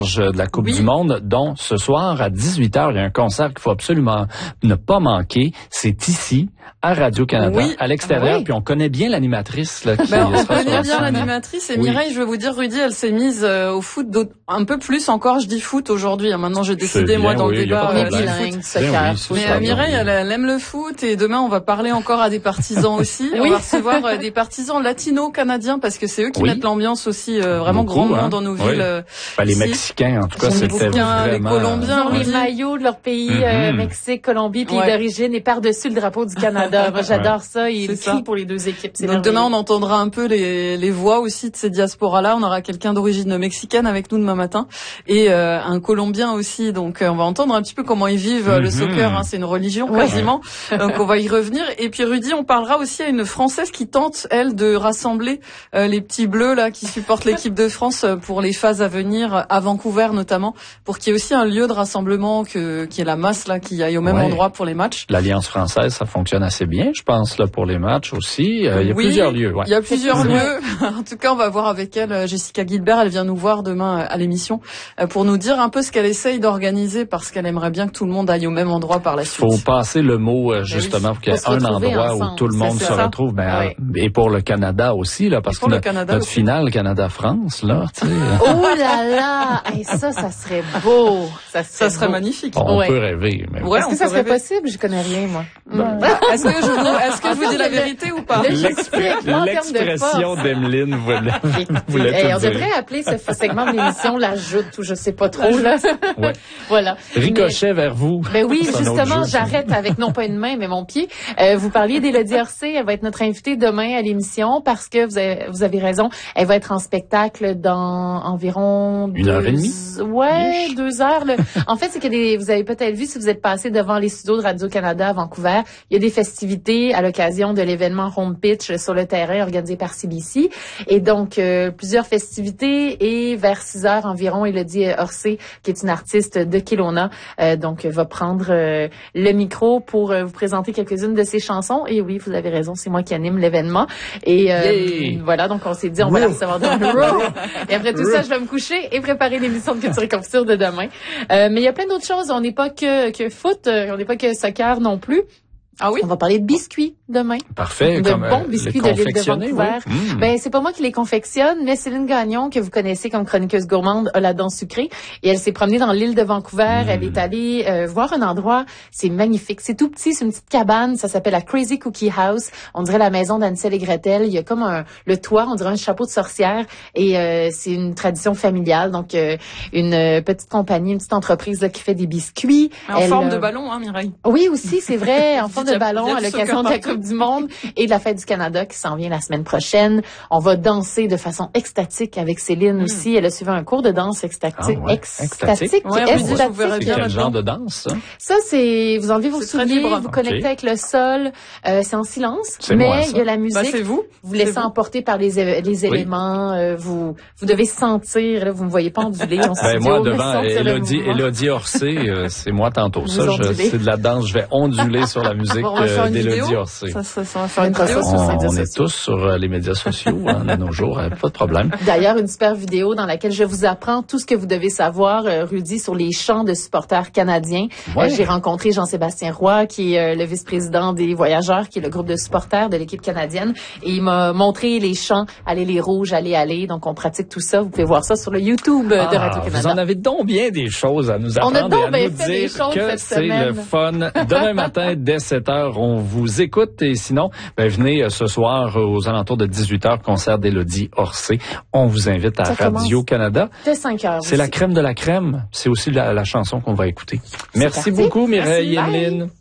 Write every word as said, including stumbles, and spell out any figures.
de la Coupe oui. du Monde, dont ce soir à dix-huit heures, il y a un concert qu'il faut absolument ne pas manquer. C'est ici, à Radio-Canada, oui. à l'extérieur, ah oui. puis on connaît bien l'animatrice. Là, qui ben, on sera connaît sur bien scène. l'animatrice, et oui. Mireille, je vais vous dire, Rudy, elle s'est mise euh, au foot un peu plus encore, je dis foot aujourd'hui, hein. Maintenant j'ai décidé, bien, moi, dans oui, le débat, on est euh, bilingue, foot. Ben oui, Mais euh, Mireille, elle, elle aime le foot, et demain on va parler encore à des partisans aussi. oui. On va recevoir euh, des partisans latino-canadiens, parce que c'est eux qui oui. mettent l'ambiance aussi euh, vraiment Beaucoup, grandement hein. dans nos oui. villes. Euh, ben, les Mexicains, en tout cas, c'était vraiment... Les Colombiens, ils ont les maillots de leur pays, mm-hmm. euh, Mexique, Colombie, pays ouais. d'origine, et par-dessus le drapeau du Canada. Moi, j'adore ouais. ça. Ils crient pour les deux équipes. Donc merveilleux. Demain, on entendra un peu les, les voix aussi de ces diasporas-là. On aura quelqu'un d'origine mexicaine avec nous demain matin, et euh, un Colombien aussi. Donc, euh, on va entendre un petit peu comment ils vivent mm-hmm. le soccer. Hein, c'est une religion ouais. quasiment. Donc, on va y revenir. Et puis, Rudy, on parlera aussi à une Française qui tente, elle, de rassembler euh, les petits bleus là qui supportent l'équipe de France pour les phases à venir, à Vancouver notamment, pour qu'il y ait aussi un lieu de rassemblement, que qui est la masse là, qui aille au même ouais. endroit pour les matchs. L'Alliance française, ça fonctionne assez bien, je pense, là pour les matchs aussi. Euh, il y a oui, plusieurs lieux. Ouais. Il y a plusieurs lieux. En tout cas, on va voir avec elle, Jessica Guilbert. Elle vient nous voir demain à l'émission pour nous dire un peu ce qu'elle essaye d'organiser, parce qu'elle aimerait bien que tout le monde aille au même endroit par la suite. Faut passer le mot justement oui. pour qu'il y ait un endroit ensemble. Où tout le monde se ça. retrouve. Ben, oui. Et pour le Canada aussi, là, parce que notre, notre finale Canada-France, là, tu sais. Oh là là! Hey, ça, ça serait beau. Ça serait, ça serait magnifique. On ouais. peut rêver. Mais ouais, est-ce que ça serait rêver. Possible? Je connais rien, moi. Ben, est-ce que je vous, est-ce que je vous dis la vérité ou pas? L'expression d'Emeline voulait, voulait hey, tout on dire. devrait appeler ce segment de l'émission la joute, ou je sais pas trop, là. Ouais. Voilà. Ricochet mais, vers vous. Ben oui, justement, j'arrête avec non pas une main, mais mon pied. Euh, vous parliez d'Élodie Orsay. Elle va être notre invitée demain à l'émission, parce que vous avez, vous avez raison. Elle va être en spectacle dans environ une deux... heure et demie. Ouais, Ish. deux heures. Là. En fait, c'est que des, vous avez peut-être vu, si vous êtes passé devant les studios de Radio-Canada à Vancouver, il y a des festivités à l'occasion de l'événement Home Pitch sur le terrain organisé par C B C. Et donc, euh, plusieurs festivités, et vers six heures environ, Élodie Orsay, qui est une artiste de Kelowna, euh, donc va prendre euh, le micro pour euh, vous présenter quelques-unes de ses chansons. Et oui, vous avez raison, c'est moi qui anime l'événement. Et euh, yeah. voilà, donc on s'est dit, on va la recevoir dans le row. Et après tout ça, je vais me coucher et préparer l'émission de Culture et Confiture de demain. Euh, mais il y a plein d'autres choses. On n'est pas que, que foot, on n'est pas que soccer non plus. Ah oui? On va parler de biscuits demain. Parfait. De comme, bons biscuits de l'île de Vancouver. Oui. Mmh. Ben, c'est pas moi qui les confectionne, mais Céline Gagnon, que vous connaissez comme chroniqueuse gourmande, a la dent sucrée. Et elle s'est promenée dans l'île de Vancouver. Mmh. Elle est allée euh, voir un endroit. C'est magnifique. C'est tout petit. C'est une petite cabane. Ça s'appelle la Crazy Cookie House. On dirait la maison d'Ansel et Gretel. Il y a comme un, le toit, on dirait un chapeau de sorcière. Et euh, c'est une tradition familiale. Donc, euh, une euh, petite compagnie, une petite entreprise là, qui fait des biscuits. En elle, forme euh, de ballon, hein, Mireille? Oui, aussi, c'est vrai. En forme de ballon à l'occasion de la Coupe du Monde et de la Fête du Canada qui s'en vient la semaine prochaine. On va danser de façon extatique avec Céline mmh. aussi. Elle a suivi un cours de danse extatique. Ah ouais. Extatique. Extatique. Ouais, extatique. C'est quel genre de danse, ça? Ça, c'est, vous enlevez vos souliers, vous connectez okay. avec le sol. Euh, c'est en silence. C'est mais moi, il y a la musique. Bah, c'est vous. Vous laissez emporter par les, les éléments. Oui. Euh, vous, vous devez sentir, là, vous me voyez pas onduler. En ben, moi, devant Élodie, Élodie Orsay, euh, c'est moi tantôt. Ça, je, c'est de la danse. Je vais onduler sur la musique euh, d'Élodie Orsay. Ça, ça, ça va faire une vidéo sur on, on est tous sur euh, les médias sociaux hein, de nos jours, pas de problème. D'ailleurs, une super vidéo dans laquelle je vous apprends tout ce que vous devez savoir, euh, Rudy, sur les chants de supporters canadiens. Ouais. Euh, j'ai rencontré Jean-Sébastien Roy, qui est euh, le vice-président des Voyageurs, qui est le groupe de supporters de l'équipe canadienne, et il m'a montré les chants, allez les rouges, allez, allez. Donc, on pratique tout ça. Vous pouvez voir ça sur le YouTube ah, de Radio-Canada. Vous en avez donc bien des choses à nous apprendre on a donc et à bien nous fait dire des choses que cette c'est semaine. Le fun. Demain matin, dès sept heures, on vous écoute, et sinon, ben, venez ce soir aux alentours de dix-huit heures, concert d'Élodie Orsay. On vous invite à Radio-Canada. Dès cinq heures. C'est la crème de la crème. C'est aussi la, la chanson qu'on va écouter. Merci parti. beaucoup, Mireille et Emeline.